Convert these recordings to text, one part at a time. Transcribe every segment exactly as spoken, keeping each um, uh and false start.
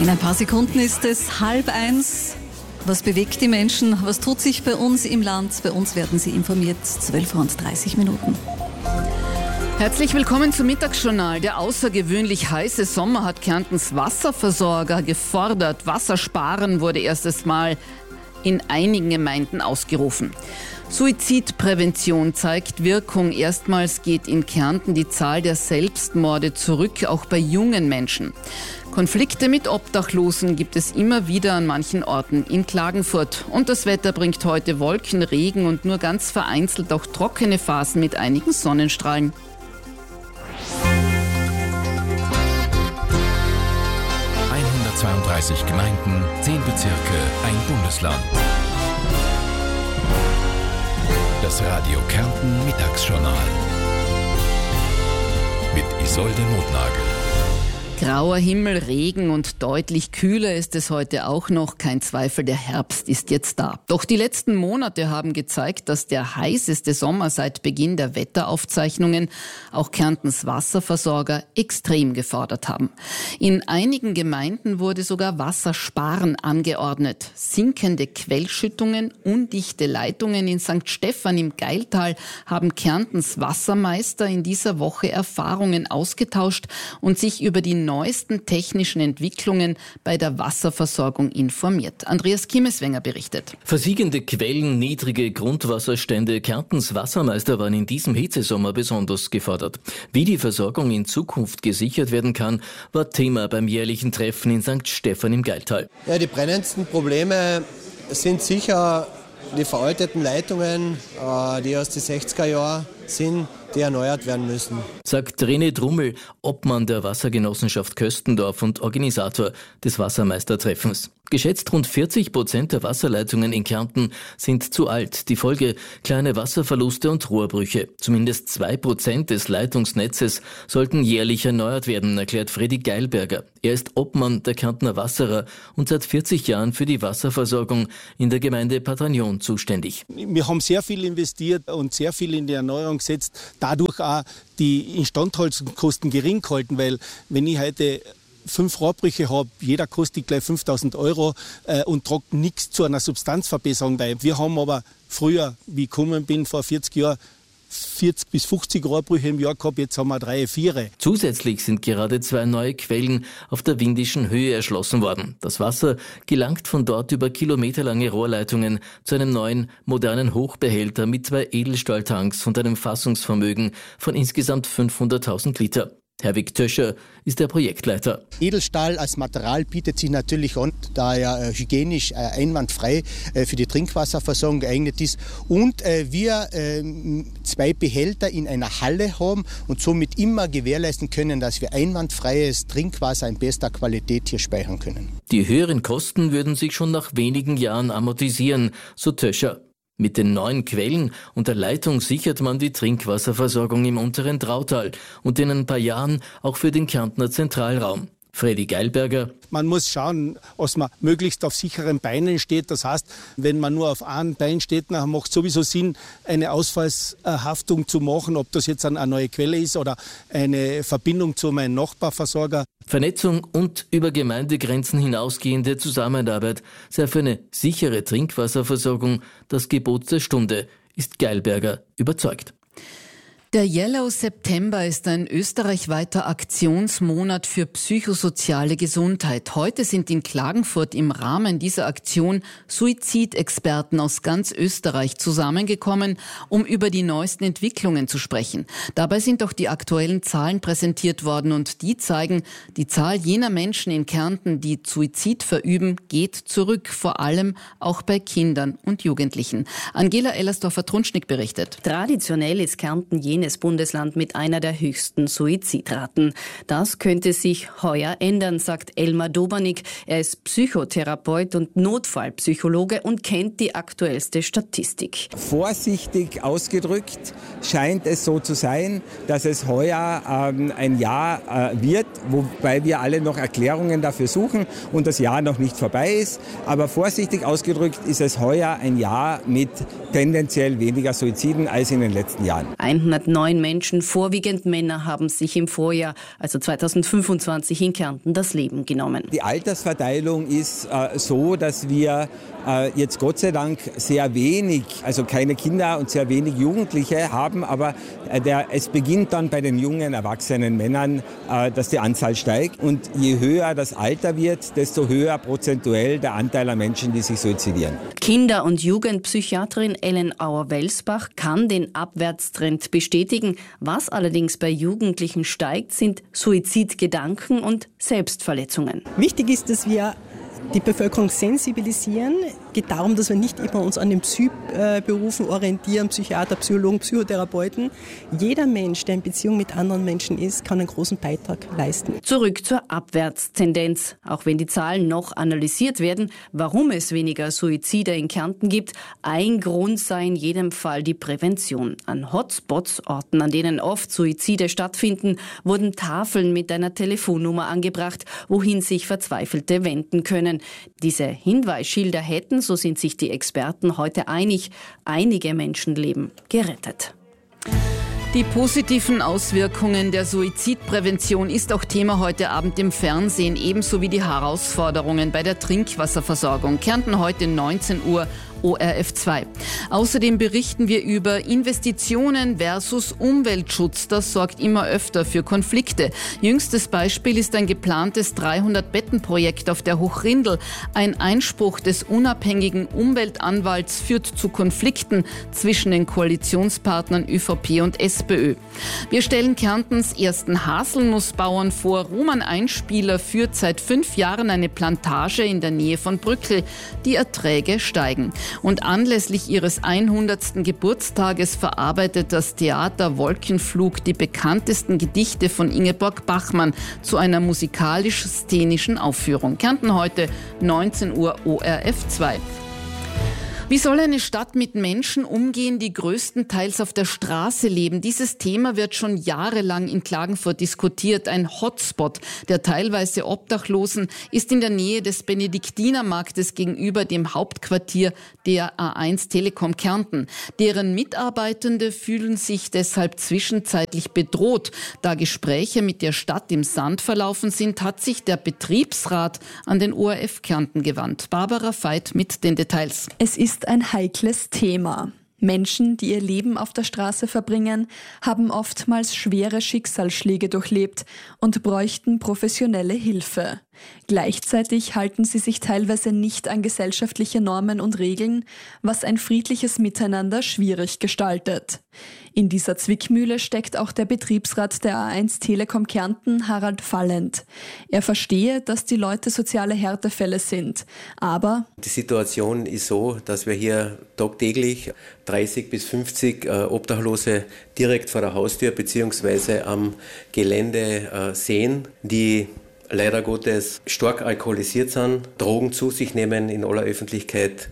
In ein paar Sekunden ist es halb eins. Was bewegt die Menschen? Was tut sich bei uns im Land? Bei uns werden Sie informiert. zwölf Uhr und dreißig Minuten. Herzlich willkommen zum Mittagsjournal. Der außergewöhnlich heiße Sommer hat Kärntens Wasserversorger gefordert. Wassersparen wurde erstes Mal in einigen Gemeinden ausgerufen. Suizidprävention zeigt Wirkung. Erstmals geht in Kärnten die Zahl der Selbstmorde zurück, auch bei jungen Menschen. Konflikte mit Obdachlosen gibt es immer wieder an manchen Orten in Klagenfurt. Und das Wetter bringt heute Wolken, Regen und nur ganz vereinzelt auch trockene Phasen mit einigen Sonnenstrahlen. hundertzweiunddreißig Gemeinden, zehn Bezirke, ein Bundesland. Das Radio Kärnten Mittagsjournal mit Isolde Notnagel. Grauer Himmel, Regen und deutlich kühler ist es heute auch noch. Kein Zweifel, der Herbst ist jetzt da. Doch die letzten Monate haben gezeigt, dass der heißeste Sommer seit Beginn der Wetteraufzeichnungen auch Kärntens Wasserversorger extrem gefordert haben. In einigen Gemeinden wurde sogar Wassersparen angeordnet. Sinkende Quellschüttungen, undichte Leitungen in Sankt Stephan im Geiltal haben Kärntens Wassermeister in dieser Woche Erfahrungen ausgetauscht und sich über die neuesten technischen Entwicklungen bei der Wasserversorgung informiert. Andreas Kimmeswenger berichtet. Versiegende Quellen, niedrige Grundwasserstände. Kärntens Wassermeister waren in diesem Hitzesommer besonders gefordert. Wie die Versorgung in Zukunft gesichert werden kann, war Thema beim jährlichen Treffen in Sankt Stephan im Geiltal. Ja, die brennendsten Probleme sind sicher die veralteten Leitungen, die aus den sechziger Jahren sind, die erneuert werden müssen. Sagt René Drummel, Obmann der Wassergenossenschaft Köstendorf und Organisator des Wassermeistertreffens. Geschätzt rund vierzig Prozent der Wasserleitungen in Kärnten sind zu alt. Die Folge kleine Wasserverluste und Rohrbrüche. Zumindest zwei Prozent des Leitungsnetzes sollten jährlich erneuert werden, erklärt Freddy Geilberger. Er ist Obmann der Kärntner Wasserer und seit vierzig Jahren für die Wasserversorgung in der Gemeinde Patragnon zuständig. Wir haben sehr viel investiert und sehr viel in die Erneuerung gesetzt, dadurch auch die Instandhaltungskosten gering gehalten, weil wenn ich heute fünf Rohrbrüche habe, jeder kostet gleich fünftausend Euro äh, und tragt nichts zu einer Substanzverbesserung bei. Wir haben aber früher, wie ich gekommen bin, vor vierzig Jahren, vierzig bis fünfzig Rohrbrüche im Jahr gehabt, jetzt haben wir drei, vier. Zusätzlich sind gerade zwei neue Quellen auf der Windischen Höhe erschlossen worden. Das Wasser gelangt von dort über kilometerlange Rohrleitungen zu einem neuen, modernen Hochbehälter mit zwei Edelstahltanks und einem Fassungsvermögen von insgesamt fünfhunderttausend Liter. Herwig Töscher ist der Projektleiter. Edelstahl als Material bietet sich natürlich an, da er äh, hygienisch äh, einwandfrei äh, für die Trinkwasserversorgung geeignet ist. Und äh, wir äh, zwei Behälter in einer Halle haben und somit immer gewährleisten können, dass wir einwandfreies Trinkwasser in bester Qualität hier speichern können. Die höheren Kosten würden sich schon nach wenigen Jahren amortisieren, so Töscher. Mit den neuen Quellen und der Leitung sichert man die Trinkwasserversorgung im unteren Drautal und in ein paar Jahren auch für den Kärntner Zentralraum. Freddy Geilberger. Man muss schauen, dass man möglichst auf sicheren Beinen steht. Das heißt, wenn man nur auf einem Bein steht, dann macht es sowieso Sinn, eine Ausfallshaftung zu machen, ob das jetzt eine neue Quelle ist oder eine Verbindung zu meinem Nachbarversorger. Vernetzung und über Gemeindegrenzen hinausgehende Zusammenarbeit sei für eine sichere Trinkwasserversorgung das Gebot der Stunde, ist Geilberger überzeugt. Der Yellow September ist ein österreichweiter Aktionsmonat für psychosoziale Gesundheit. Heute sind in Klagenfurt im Rahmen dieser Aktion Suizidexperten aus ganz Österreich zusammengekommen, um über die neuesten Entwicklungen zu sprechen. Dabei sind auch die aktuellen Zahlen präsentiert worden und die zeigen, die Zahl jener Menschen in Kärnten, die Suizid verüben, geht zurück, vor allem auch bei Kindern und Jugendlichen. Angela Ellersdorfer-Trunschnick berichtet. Traditionell ist Kärnten jenes Bundesland mit einer der höchsten Suizidraten. Das könnte sich heuer ändern, sagt Elmar Dobernik. Er ist Psychotherapeut und Notfallpsychologe und kennt die aktuellste Statistik. Vorsichtig ausgedrückt scheint es so zu sein, dass es heuer ähm, ein Jahr äh, wird, wobei wir alle noch Erklärungen dafür suchen und das Jahr noch nicht vorbei ist. Aber vorsichtig ausgedrückt ist es heuer ein Jahr mit tendenziell weniger Suiziden als in den letzten Jahren. hundert Neun Menschen, vorwiegend Männer, haben sich im Vorjahr, also zweitausendfünfundzwanzig, in Kärnten das Leben genommen. Die Altersverteilung ist äh, so, dass wir äh, jetzt Gott sei Dank sehr wenig, also keine Kinder und sehr wenig Jugendliche haben, aber äh, der, es beginnt dann bei den jungen, erwachsenen Männern, äh, dass die Anzahl steigt. Und je höher das Alter wird, desto höher prozentuell der Anteil an Menschen, die sich suizidieren. Kinder- und Jugendpsychiaterin Ellen Auer-Welsbach kann den Abwärtstrend bestätigen. Was allerdings bei Jugendlichen steigt, sind Suizidgedanken und Selbstverletzungen. Wichtig ist, dass wir die Bevölkerung sensibilisieren. Es geht darum, dass wir nicht immer uns an den Psy-Berufen orientieren, Psychiater, Psychologen, Psychotherapeuten. Jeder Mensch, der in Beziehung mit anderen Menschen ist, kann einen großen Beitrag leisten. Zurück zur Abwärtstendenz. Auch wenn die Zahlen noch analysiert werden, warum es weniger Suizide in Kärnten gibt, ein Grund sei in jedem Fall die Prävention. An Hotspots, Orten, an denen oft Suizide stattfinden, wurden Tafeln mit einer Telefonnummer angebracht, wohin sich Verzweifelte wenden können. Diese Hinweisschilder hätten, so sind sich die Experten heute einig, einige Menschenleben gerettet. Die positiven Auswirkungen der Suizidprävention ist auch Thema heute Abend im Fernsehen, ebenso wie die Herausforderungen bei der Trinkwasserversorgung. Kärnten heute neunzehn Uhr. O R F zwei. Außerdem berichten wir über Investitionen versus Umweltschutz. Das sorgt immer öfter für Konflikte. Jüngstes Beispiel ist ein geplantes dreihundert-Betten-Projekt auf der Hochrindel. Ein Einspruch des unabhängigen Umweltanwalts führt zu Konflikten zwischen den Koalitionspartnern ÖVP und SPÖ. Wir stellen Kärntens ersten Haselnussbauern vor. Roman Einspieler führt seit fünf Jahren eine Plantage in der Nähe von Brückel. Die Erträge steigen. Und anlässlich ihres hundertsten Geburtstages verarbeitet das Theater Wolkenflug die bekanntesten Gedichte von Ingeborg Bachmann zu einer musikalisch-szenischen Aufführung. Kärnten heute neunzehn Uhr O R F zwei. Wie soll eine Stadt mit Menschen umgehen, die größtenteils auf der Straße leben? Dieses Thema wird schon jahrelang in Klagenfurt diskutiert. Ein Hotspot der teilweise Obdachlosen ist in der Nähe des Benediktinermarktes gegenüber dem Hauptquartier der A eins Telekom Kärnten. Deren Mitarbeitende fühlen sich deshalb zwischenzeitlich bedroht. Da Gespräche mit der Stadt im Sand verlaufen sind, hat sich der Betriebsrat an den O R F Kärnten gewandt. Barbara Veit mit den Details. Es ist ein heikles Thema. Menschen, die ihr Leben auf der Straße verbringen, haben oftmals schwere Schicksalsschläge durchlebt und bräuchten professionelle Hilfe. Gleichzeitig halten sie sich teilweise nicht an gesellschaftliche Normen und Regeln, was ein friedliches Miteinander schwierig gestaltet. In dieser Zwickmühle steckt auch der Betriebsrat der A eins Telekom Kärnten, Harald Fallend. Er verstehe, dass die Leute soziale Härtefälle sind, aber die Situation ist so, dass wir hier tagtäglich dreißig bis fünfzig äh, Obdachlose direkt vor der Haustür bzw. am Gelände äh, sehen, die leider Gottes stark alkoholisiert sind, Drogen zu sich nehmen in aller Öffentlichkeit,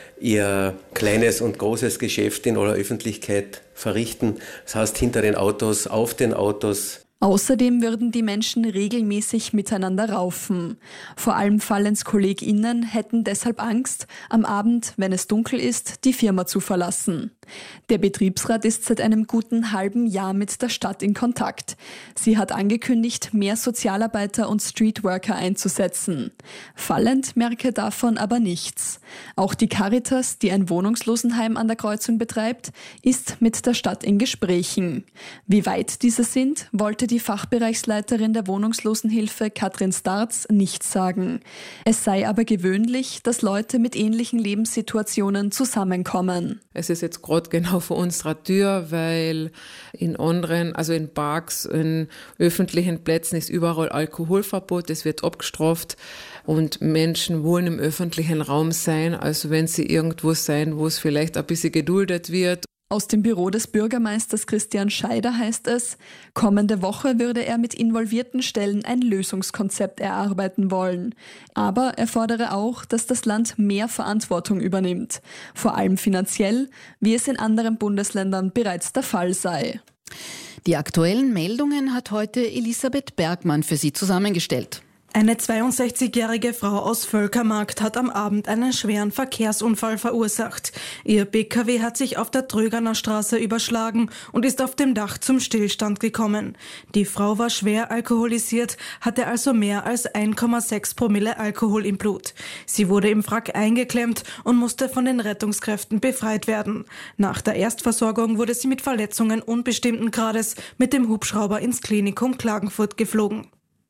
ihr kleines und großes Geschäft in aller Öffentlichkeit verrichten. Das heißt, hinter den Autos, auf den Autos. Außerdem würden die Menschen regelmäßig miteinander raufen. Vor allem Fallens KollegInnen hätten deshalb Angst, am Abend, wenn es dunkel ist, die Firma zu verlassen. Der Betriebsrat ist seit einem guten halben Jahr mit der Stadt in Kontakt. Sie hat angekündigt, mehr Sozialarbeiter und Streetworker einzusetzen. Fallend merke davon aber nichts. Auch die Caritas, die ein Wohnungslosenheim an der Kreuzung betreibt, ist mit der Stadt in Gesprächen. Wie weit diese sind, wollte die Fachbereichsleiterin der Wohnungslosenhilfe Katrin Starz nicht sagen. Es sei aber gewöhnlich, dass Leute mit ähnlichen Lebenssituationen zusammenkommen. Es ist jetzt gerade genau vor unserer Tür, weil in anderen, also in Parks, in öffentlichen Plätzen ist überall Alkoholverbot, es wird abgestraft und Menschen wollen im öffentlichen Raum sein, also wenn sie irgendwo sein, wo es vielleicht ein bisschen geduldet wird. Aus dem Büro des Bürgermeisters Christian Scheider heißt es, kommende Woche würde er mit involvierten Stellen ein Lösungskonzept erarbeiten wollen. Aber er fordere auch, dass das Land mehr Verantwortung übernimmt. Vor allem finanziell, wie es in anderen Bundesländern bereits der Fall sei. Die aktuellen Meldungen hat heute Elisabeth Bergmann für Sie zusammengestellt. Eine zweiundsechzigjährige Frau aus Völkermarkt hat am Abend einen schweren Verkehrsunfall verursacht. Ihr B K W hat sich auf der Trögerner Straße überschlagen und ist auf dem Dach zum Stillstand gekommen. Die Frau war schwer alkoholisiert, hatte also mehr als eins Komma sechs Promille Alkohol im Blut. Sie wurde im Wrack eingeklemmt und musste von den Rettungskräften befreit werden. Nach der Erstversorgung wurde sie mit Verletzungen unbestimmten Grades mit dem Hubschrauber ins Klinikum Klagenfurt geflogen.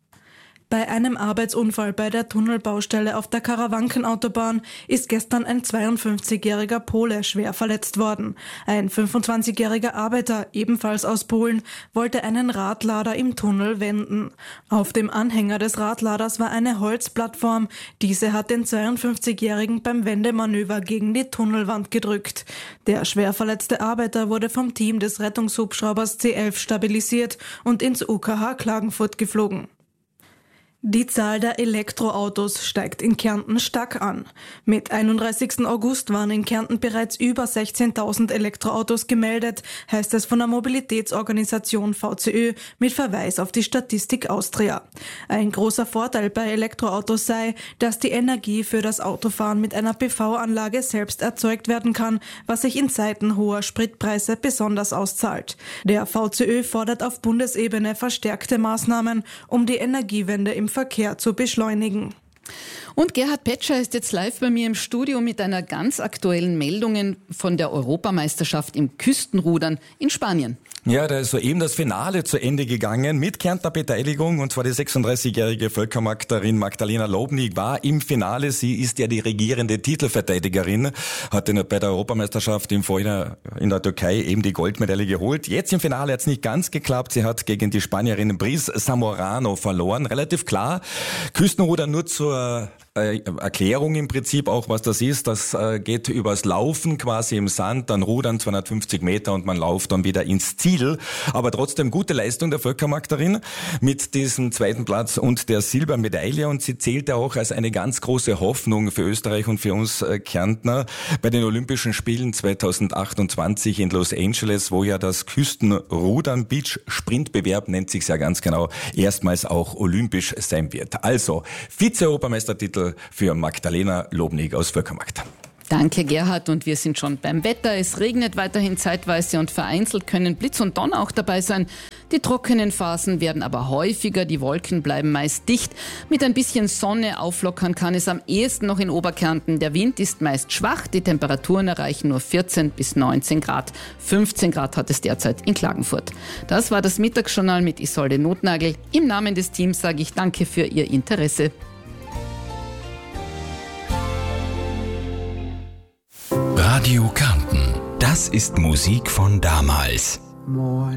Bei einem Arbeitsunfall bei der Tunnelbaustelle auf der Karawankenautobahn ist gestern ein zweiundfünfzigjähriger Pole schwer verletzt worden. Ein fünfundzwanzigjähriger Arbeiter, ebenfalls aus Polen, wollte einen Radlader im Tunnel wenden. Auf dem Anhänger des Radladers war eine Holzplattform. Diese hat den zweiundfünfzigjährigen beim Wendemanöver gegen die Tunnelwand gedrückt. Der schwer verletzte Arbeiter wurde vom Team des Rettungshubschraubers C elf stabilisiert und ins U K H Klagenfurt geflogen. Die Zahl der Elektroautos steigt in Kärnten stark an. Mit einunddreißigsten August waren in Kärnten bereits über sechzehntausend Elektroautos gemeldet, heißt es von der Mobilitätsorganisation V C Ö mit Verweis auf die Statistik Austria. Ein großer Vorteil bei Elektroautos sei, dass die Energie für das Autofahren mit einer P V-Anlage selbst erzeugt werden kann, was sich in Zeiten hoher Spritpreise besonders auszahlt. Der V C Ö fordert auf Bundesebene verstärkte Maßnahmen, um die Energiewende im Verkehr zu beschleunigen. Und Gerhard Petscher ist jetzt live bei mir im Studio mit einer ganz aktuellen Meldung von der Europameisterschaft im Küstenrudern in Spanien. Ja, da ist soeben das Finale zu Ende gegangen mit Kärntner Beteiligung, und zwar die sechsunddreißigjährige Völkermarkterin Magdalena Lobnig war im Finale. Sie ist ja die regierende Titelverteidigerin, hatte bei der Europameisterschaft im Vorjahr in der Türkei eben die Goldmedaille geholt. Jetzt im Finale hat es nicht ganz geklappt. Sie hat gegen die Spanierin Brice Zamorano verloren. Relativ klar. Küstenrudern nur zur äh, Erklärung im Prinzip auch, was das ist. Das äh, geht übers Laufen quasi im Sand, dann Rudern zweihundertfünfzig Meter und man läuft dann wieder ins Ziel. Aber trotzdem gute Leistung der Völkermarkterin mit diesem zweiten Platz und der Silbermedaille, und sie zählte auch als eine ganz große Hoffnung für Österreich und für uns Kärntner bei den Olympischen Spielen zweitausendachtundzwanzig in Los Angeles, wo ja das Küstenrudern, Beach Sprintbewerb nennt sich's ja ganz genau, erstmals auch olympisch sein wird. Also Vize-Europameistertitel für Magdalena Lobnig aus Völkermarkt. Danke, Gerhard. Und wir sind schon beim Wetter. Es regnet weiterhin zeitweise und vereinzelt können Blitz und Donner auch dabei sein. Die trockenen Phasen werden aber häufiger. Die Wolken bleiben meist dicht. Mit ein bisschen Sonne auflockern kann es am ehesten noch in Oberkärnten. Der Wind ist meist schwach. Die Temperaturen erreichen nur vierzehn bis neunzehn Grad. fünfzehn Grad hat es derzeit in Klagenfurt. Das war das Mittagsjournal mit Isolde Notnagel. Im Namen des Teams sage ich danke für Ihr Interesse. Radio Kärnten. Das ist Musik von damals.